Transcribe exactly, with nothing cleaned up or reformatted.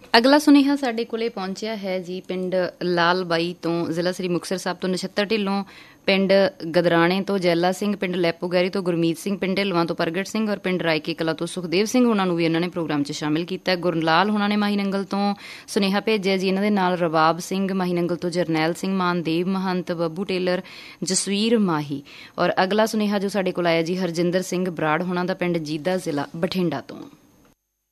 ਅਗਲਾ ਸੁਨੇਹਾ ਸਾਡੇ ਕੋਲੇ ਪਹੁੰਚਿਆ ਹੈ ਜੀ ਪਿੰਡ ਲਾਲ ਬਾਈ ਤੋਂ, ਜ਼ਿਲ੍ਹਾ ਸ੍ਰੀ ਮੁਕਤਸਰ ਸਾਹਿਬ ਤੋਂ ਨਛੱਤਰ ਢਿੱਲੋਂ, ਪਿੰਡ ਗਦਰਾਣੇ ਤੋਂ ਜੈਲਾ ਸਿੰਘ, ਪਿੰਡ ਲੈਪੋ ਗੈਰੀ ਤੋਂ ਗੁਰਮੀਤ ਸਿੰਘ, ਪਿੰਡ ਢਿਲਵਾਂ ਤੋਂ ਪ੍ਰਗਟ ਸਿੰਘ ਔਰ ਪਿੰਡ ਰਾਇਕੇ ਕਲਾ ਤੋਂ ਸੁਖਦੇਵ ਸਿੰਘ ਉਹਨਾਂ ਨੂੰ ਵੀ ਇਹਨਾਂ ਨੇ ਪ੍ਰੋਗਰਾਮ 'ਚ ਸ਼ਾਮਿਲ ਕੀਤਾ। ਗੁਰਲਾਲ ਉਹਨਾਂ ਨੇ ਮਾਹੀ ਨੰਗਲ ਤੋਂ ਸੁਨੇਹਾ ਭੇਜਿਆ ਜੀ। ਇਹਨਾਂ ਦੇ ਨਾਲ ਰਬਾਬ ਸਿੰਘ ਮਾਹੀ ਨੰਗਲ ਤੋਂ, ਜਰਨੈਲ ਸਿੰਘ, ਮਾਨਦੇਵ ਮਹੰਤ, ਬੱਬੂ ਟੇਲਰ, ਜਸਵੀਰ ਮਾਹੀ। ਔਰ ਅਗਲਾ ਸੁਨੇਹਾ ਜੋ ਸਾਡੇ ਕੋਲ ਆਇਆ ਜੀ ਹਰਜਿੰਦਰ ਸਿੰਘ ਬਰਾੜ ਹੋਣਾ ਦਾ, ਪਿੰਡ ਜੀਦਾ, ਜ਼ਿਲ੍ਹਾ ਬਠਿੰਡਾ ਤੋਂ।